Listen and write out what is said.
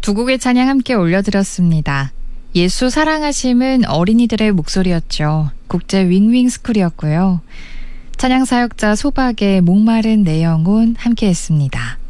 두 곡의 찬양 함께 올려드렸습니다. 예수 사랑하심은 어린이들의 목소리였죠. 국제 윙윙 스쿨이었고요. 찬양 사역자 소박의 목마른 내 영혼 함께 했습니다.